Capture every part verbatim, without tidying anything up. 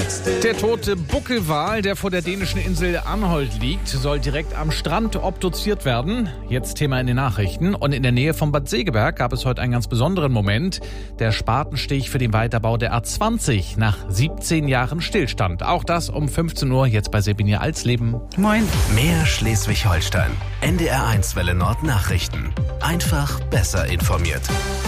Der tote Buckelwal, der vor der dänischen Insel Anholt liegt, soll direkt am Strand obduziert werden. Jetzt Thema in den Nachrichten. Und in der Nähe von Bad Segeberg gab es heute einen ganz besonderen Moment. Der Spatenstich für den Weiterbau der A zwanzig nach siebzehn Jahren Stillstand. Auch das um fünfzehn Uhr jetzt bei Sabine Alsleben. Moin. Mehr Schleswig-Holstein. N D R eins Welle Nord Nachrichten. Einfach besser informiert.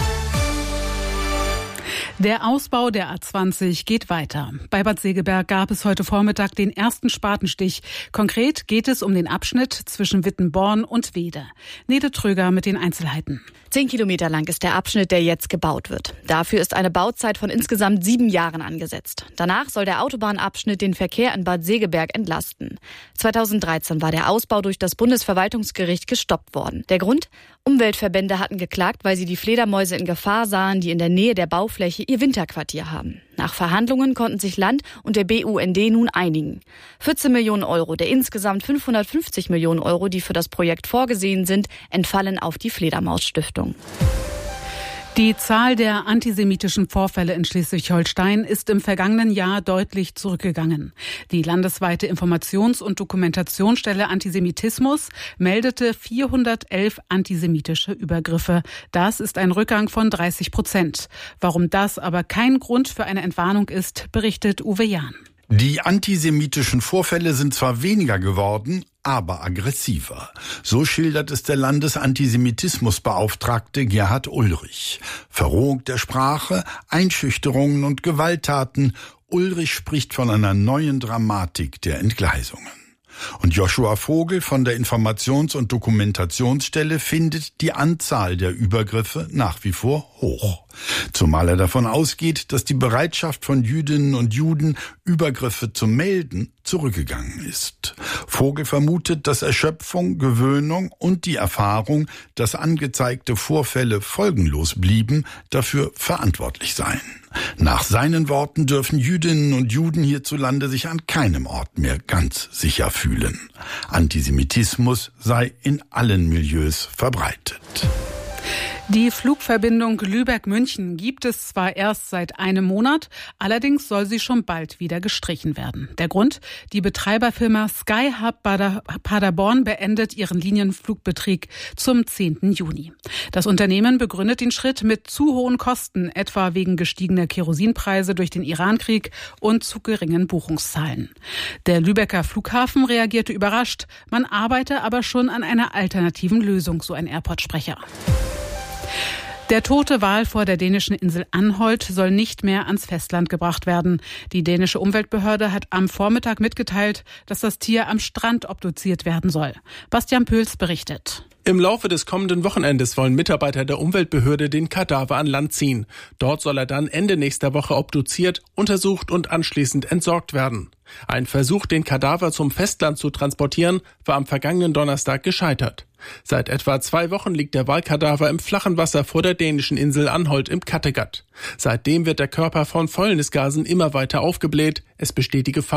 Der Ausbau der A zwanzig geht weiter. Bei Bad Segeberg gab es heute Vormittag den ersten Spatenstich. Konkret geht es um den Abschnitt zwischen Wittenborn und Weede. Nede Tröger mit den Einzelheiten. Zehn Kilometer lang ist der Abschnitt, der jetzt gebaut wird. Dafür ist eine Bauzeit von insgesamt sieben Jahren angesetzt. Danach soll der Autobahnabschnitt den Verkehr in Bad Segeberg entlasten. zweitausenddreizehn war der Ausbau durch das Bundesverwaltungsgericht gestoppt worden. Der Grund? Umweltverbände hatten geklagt, weil sie die Fledermäuse in Gefahr sahen, die in der Nähe der Baufläche ihr Winterquartier haben. Nach Verhandlungen konnten sich Land und der B U N D nun einigen. vierzehn Millionen Euro der insgesamt fünfhundertfünfzig Millionen Euro, die für das Projekt vorgesehen sind, entfallen auf die Fledermaus-Stiftung. Die Zahl der antisemitischen Vorfälle in Schleswig-Holstein ist im vergangenen Jahr deutlich zurückgegangen. Die landesweite Informations- und Dokumentationsstelle Antisemitismus meldete vierhundertelf antisemitische Übergriffe. Das ist ein Rückgang von dreißig Prozent. Warum das aber kein Grund für eine Entwarnung ist, berichtet Uwe Jahn. Die antisemitischen Vorfälle sind zwar weniger geworden, aber aggressiver. So schildert es der Landesantisemitismusbeauftragte Gerhard Ulrich. Verrohung der Sprache, Einschüchterungen und Gewalttaten. Ulrich spricht von einer neuen Dramatik der Entgleisungen. Und Joshua Vogel von der Informations- und Dokumentationsstelle findet die Anzahl der Übergriffe nach wie vor hoch. Zumal er davon ausgeht, dass die Bereitschaft von Jüdinnen und Juden, Übergriffe zu melden, zurückgegangen ist. Vogel vermutet, dass Erschöpfung, Gewöhnung und die Erfahrung, dass angezeigte Vorfälle folgenlos blieben, dafür verantwortlich seien. Nach seinen Worten dürfen Jüdinnen und Juden hierzulande sich an keinem Ort mehr ganz sicher fühlen. Antisemitismus sei in allen Milieus verbreitet. Die Flugverbindung Lübeck-München gibt es zwar erst seit einem Monat, allerdings soll sie schon bald wieder gestrichen werden. Der Grund? Die Betreiberfirma Skyhub Paderborn beendet ihren Linienflugbetrieb zum zehnten Juni. Das Unternehmen begründet den Schritt mit zu hohen Kosten, etwa wegen gestiegener Kerosinpreise durch den Irankrieg und zu geringen Buchungszahlen. Der Lübecker Flughafen reagierte überrascht, man arbeite aber schon an einer alternativen Lösung, so ein Airport-Sprecher. Der tote Wal vor der dänischen Insel Anholt soll nicht mehr ans Festland gebracht werden. Die dänische Umweltbehörde hat am Vormittag mitgeteilt, dass das Tier am Strand obduziert werden soll. Bastian Pöls berichtet. Im Laufe des kommenden Wochenendes wollen Mitarbeiter der Umweltbehörde den Kadaver an Land ziehen. Dort soll er dann Ende nächster Woche obduziert, untersucht und anschließend entsorgt werden. Ein Versuch, den Kadaver zum Festland zu transportieren, war am vergangenen Donnerstag gescheitert. Seit etwa zwei Wochen liegt der Walkadaver im flachen Wasser vor der dänischen Insel Anholt im Kattegat. Seitdem wird der Körper von Fäulnisgasen immer weiter aufgebläht. Es besteht die Gefahr,